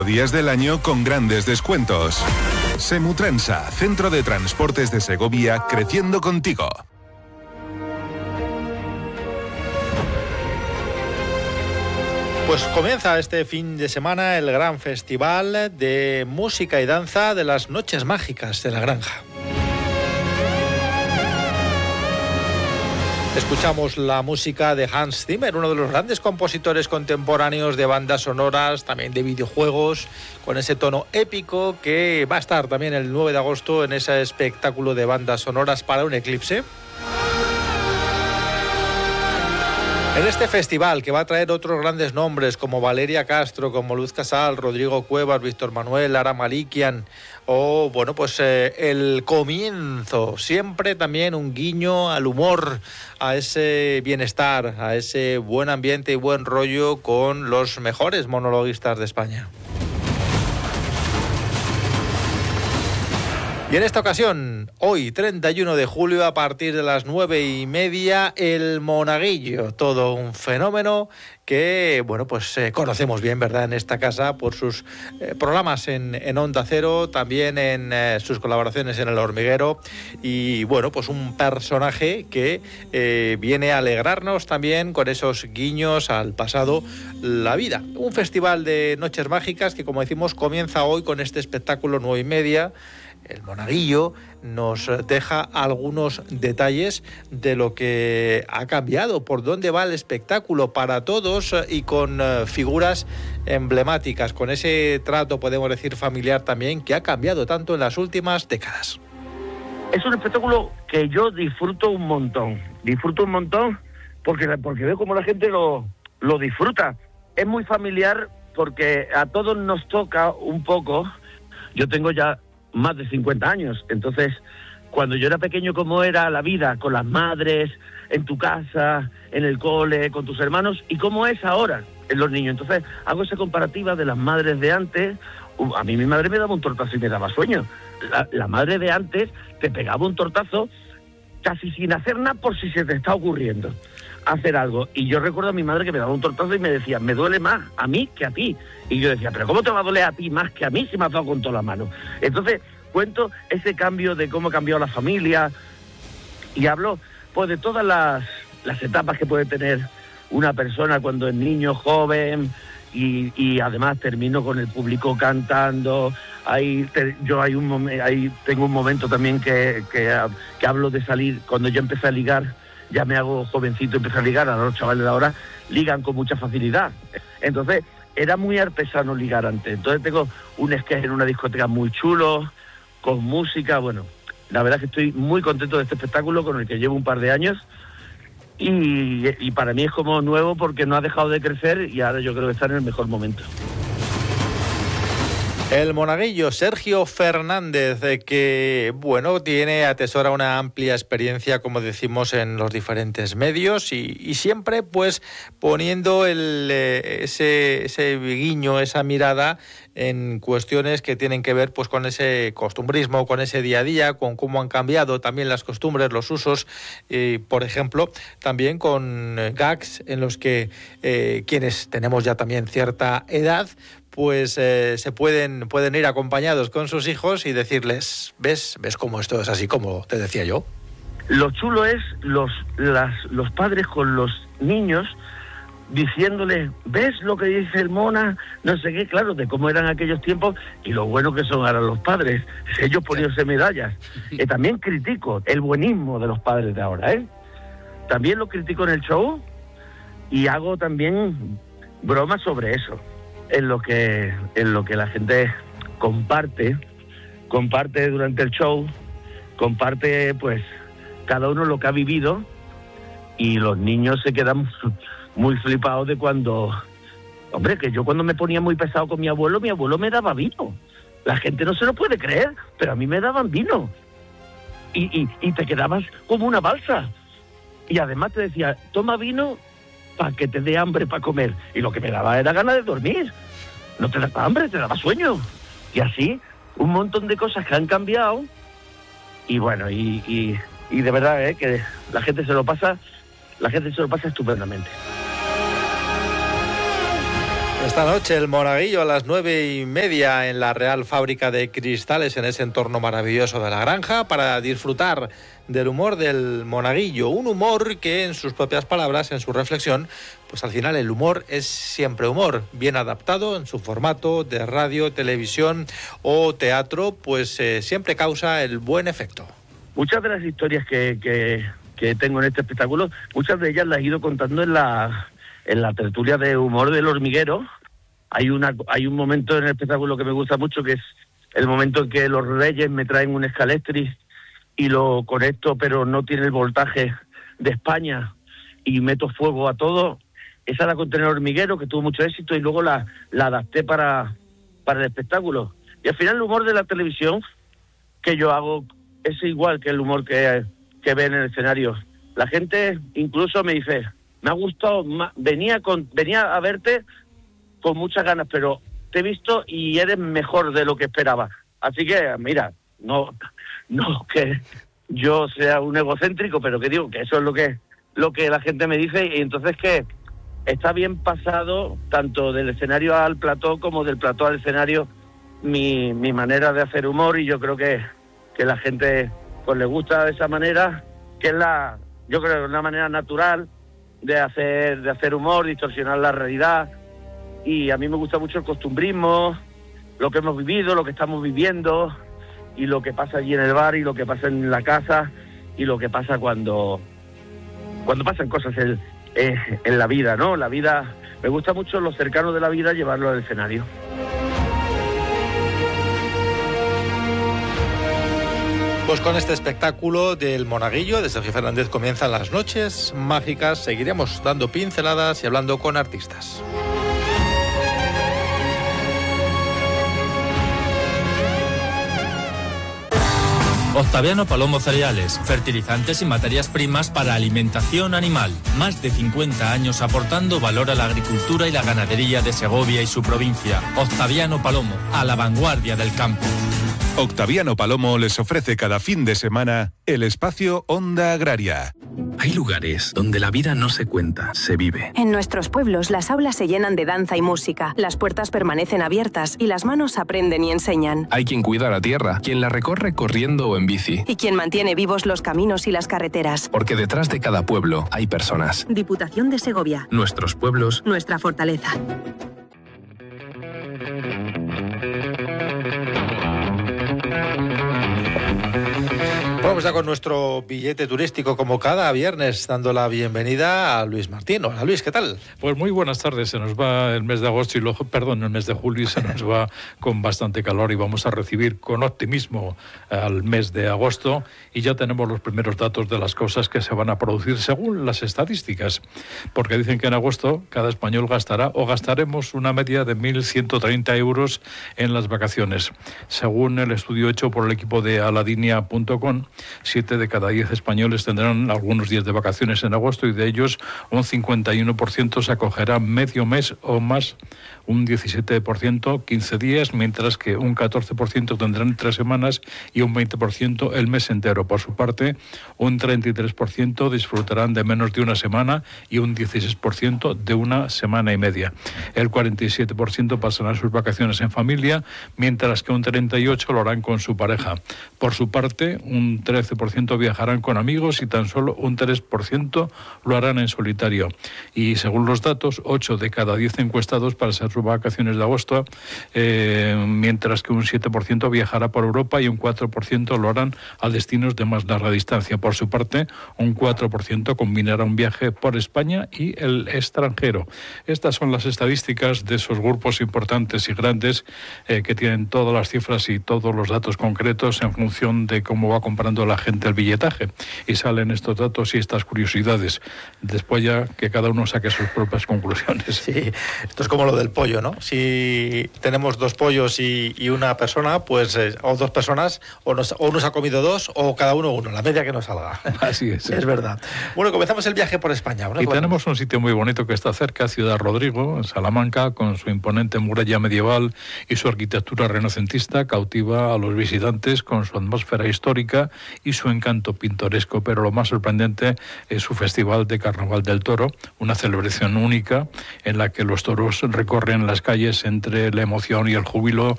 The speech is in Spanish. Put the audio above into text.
días del año con grandes descuentos. Semutransa, centro de transportes de Segovia, creciendo contigo. Pues comienza este fin de semana el gran festival de música y danza de las Noches Mágicas de la Granja. Escuchamos la música de Hans Zimmer, uno de los grandes compositores contemporáneos de bandas sonoras, también de videojuegos, con ese tono épico que va a estar también el 9 de agosto en ese espectáculo de bandas sonoras para un eclipse. En este festival que va a traer otros grandes nombres como Valeria Castro, como Luz Casal, Rodrigo Cuevas, Víctor Manuel, Lara Malikian o bueno, pues el comienzo, siempre también un guiño al humor, a ese bienestar, a ese buen ambiente y buen rollo con los mejores monologuistas de España. Y en esta ocasión, hoy 31 de julio, a partir de las 9:30, el Monaguillo, todo un fenómeno que, bueno, pues conocemos bien, ¿verdad?, en esta casa por sus programas en Onda Cero, también en sus colaboraciones en El Hormiguero y, bueno, pues un personaje que viene a alegrarnos también con esos guiños al pasado, la vida. Un festival de Noches Mágicas que, como decimos, comienza hoy con este espectáculo 9:30. El Monaguillo nos deja algunos detalles de lo que ha cambiado, por dónde va el espectáculo para todos y con figuras emblemáticas, con ese trato, podemos decir, familiar también, que ha cambiado tanto en las últimas décadas. Es un espectáculo que yo disfruto un montón porque veo cómo la gente lo disfruta. Es muy familiar porque a todos nos toca un poco. Yo tengo ya más de 50 años, entonces cuando yo era pequeño, cómo era la vida con las madres, en tu casa, en el cole, con tus hermanos, y cómo es ahora en los niños. Entonces hago esa comparativa de las madres de antes. A mí mi madre me daba un tortazo y me daba sueño. La madre de antes te pegaba un tortazo casi sin hacer nada por si se te está ocurriendo hacer algo. Y yo recuerdo a mi madre que me daba un tortazo y me decía, me duele más a mí que a ti. Y yo decía, pero ¿cómo te va a doler a ti más que a mí si me has dado con toda la mano? Entonces cuento ese cambio de cómo ha cambiado la familia y hablo pues de todas las etapas que puede tener una persona cuando es niño, joven, y además termino con el público cantando. Ahí tengo un momento también que hablo de salir. Cuando yo empecé a ligar, ya me hago jovencito, empecé a ligar, ahora los chavales de ahora ligan con mucha facilidad. Entonces, era muy artesano ligar antes. Entonces tengo un sketch en una discoteca muy chulo, con música. Bueno, la verdad es que estoy muy contento de este espectáculo con el que llevo un par de años y para mí es como nuevo porque no ha dejado de crecer y ahora yo creo que está en el mejor momento. El Monaguillo, Sergio Fernández, que, bueno, atesora una amplia experiencia, como decimos, en los diferentes medios y siempre, pues, poniendo ese guiño, esa mirada en cuestiones que tienen que ver, pues, con ese costumbrismo, con ese día a día, con cómo han cambiado también las costumbres, los usos, por ejemplo, también con gags en los que quienes tenemos ya también cierta edad, pues se pueden ir acompañados con sus hijos y decirles, ¿ves cómo esto es así como te decía yo? Lo chulo es los padres con los niños diciéndoles, ¿ves lo que dice el Mona? No sé qué, claro, de cómo eran aquellos tiempos y lo bueno que son ahora los padres, ellos poniéndose medallas. También critico el buenismo de los padres de ahora, También lo critico en el show y hago también bromas sobre eso. En lo que la gente comparte durante el show, comparte pues cada uno lo que ha vivido y los niños se quedan muy flipados de cuando, hombre, que yo cuando me ponía muy pesado con mi abuelo me daba vino. La gente no se lo puede creer, pero a mí me daban vino y te quedabas como una balsa y además te decía, toma vino para que te dé hambre para comer. Y lo que me daba era ganas de dormir. No te daba hambre, te daba sueño. Y así, un montón de cosas que han cambiado. Y bueno, y de verdad que la gente se lo pasa estupendamente. Esta noche el Monaguillo a las 9:30 en la Real Fábrica de Cristales, en ese entorno maravilloso de la granja, para disfrutar del humor del Monaguillo. Un humor que, en sus propias palabras, en su reflexión, pues al final el humor es siempre humor, bien adaptado en su formato de radio, televisión o teatro, pues siempre causa el buen efecto. Muchas de las historias que tengo en este espectáculo, muchas de ellas las he ido contando en la tertulia de humor del hormiguero. Hay un momento en el espectáculo que me gusta mucho, que es el momento en que los Reyes me traen un Scalextric y lo conecto, pero no tiene el voltaje de España, y meto fuego a todo. Esa la conté en el hormiguero, que tuvo mucho éxito, y luego la adapté para el espectáculo. Y al final el humor de la televisión que yo hago es igual que el humor que ven en el escenario. La gente incluso me dice: me ha gustado, venía a verte con muchas ganas, pero te he visto y eres mejor de lo que esperaba. Así que, mira, no que yo sea un egocéntrico, pero que digo que eso es lo que la gente me dice, y entonces que está bien pasado tanto del escenario al plató como del plató al escenario mi manera de hacer humor, y yo creo que la gente pues le gusta de esa manera, que es yo creo una manera natural de hacer humor, distorsionar la realidad. Y a mí me gusta mucho el costumbrismo, lo que hemos vivido, lo que estamos viviendo, y lo que pasa allí en el bar, y lo que pasa en la casa, y lo que pasa cuando pasan cosas en la vida, ¿no? La vida, me gusta mucho lo cercano de la vida, llevarlo al escenario. Pues con este espectáculo del Monaguillo de Sergio Fernández comienzan las noches mágicas. Seguiremos dando pinceladas y hablando con artistas. Octaviano Palomo Cereales, fertilizantes y materias primas para alimentación animal. Más de 50 años aportando valor a la agricultura y la ganadería de Segovia y su provincia. Octaviano Palomo, a la vanguardia del campo. Octaviano Palomo les ofrece cada fin de semana el espacio Onda Agraria. Hay lugares donde la vida no se cuenta, se vive. En nuestros pueblos las aulas se llenan de danza y música, las puertas permanecen abiertas y las manos aprenden y enseñan. Hay quien cuida la tierra, quien la recorre corriendo o en bici. Y quien mantiene vivos los caminos y las carreteras. Porque detrás de cada pueblo hay personas. Diputación de Segovia. Nuestros pueblos. Nuestra fortaleza. Vamos ya con nuestro billete turístico, como cada viernes, dando la bienvenida a Luis Martín. Hola Luis, ¿qué tal? Pues muy buenas tardes. Se nos va el mes de agosto el mes de julio, y se nos va con bastante calor, y vamos a recibir con optimismo al mes de agosto, y ya tenemos los primeros datos de las cosas que se van a producir según las estadísticas, porque dicen que en agosto cada español gastaremos una media de 1.130 euros en las vacaciones. Según el estudio hecho por el equipo de aladinia.com, 7 de cada 10 españoles tendrán algunos días de vacaciones en agosto, y de ellos un 51% se acogerá medio mes o más, un 17% 15 días, mientras que un 14% tendrán 3 semanas y un 20% el mes entero. Por su parte, un 33% disfrutarán de menos de una semana y un 16% de una semana y media. El 47% pasarán sus vacaciones en familia, mientras que un 38% lo harán con su pareja. Por su parte, un 13% viajarán con amigos y tan solo un 3% lo harán en solitario. Y según los datos, 8 de cada 10 encuestados pasarán sus vacaciones de agosto, mientras que un 7% viajará por Europa y un 4% lo harán a destinos de más larga distancia. Por su parte, un 4% combinará un viaje por España y el extranjero. Estas son las estadísticas de esos grupos importantes y grandes que tienen todas las cifras y todos los datos concretos en función de cómo va comprando la gente el billetaje, y salen estos datos y estas curiosidades. Después ya que cada uno saque sus propias conclusiones. Sí, esto es como lo del pollo, ¿no? Si tenemos 2 pollos y una persona, pues o 2 personas, o uno se ha comido 2 o cada uno, la media que nos salga. Así es. Es verdad. Bueno, comenzamos el viaje por España. Y tenemos un sitio muy bonito que está cerca, Ciudad Rodrigo, en Salamanca, con su imponente muralla medieval y su arquitectura renacentista, cautiva a los visitantes con su atmósfera histórica y su encanto pintoresco, pero lo más sorprendente es su Festival de Carnaval del Toro, una celebración única en la que los toros recorren las calles entre la emoción y el júbilo